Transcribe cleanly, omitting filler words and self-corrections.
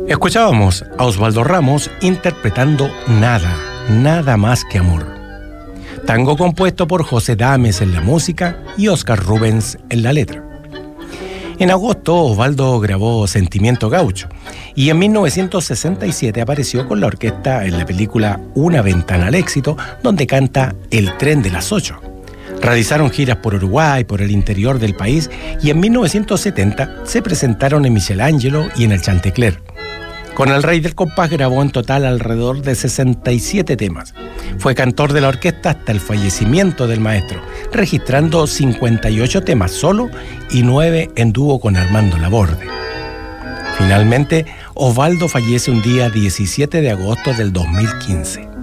Escuchábamos a Osvaldo Ramos interpretando Nada más que amor. Tango compuesto por José Dames en la música y Oscar Rubens en la letra. En agosto, Osvaldo grabó Sentimiento Gaucho y en 1967 apareció con la orquesta en la película Una ventana al éxito, donde canta El tren de las 8. Realizaron giras por Uruguay, por el interior del país y en 1970 se presentaron en Michelangelo y en el Chantecler. Con el Rey del Compás grabó en total alrededor de 67 temas. Fue cantor de la orquesta hasta el fallecimiento del maestro, registrando 58 temas solo y 9 en dúo con Armando Laborde. Finalmente, Osvaldo fallece un día 17 de agosto del 2015.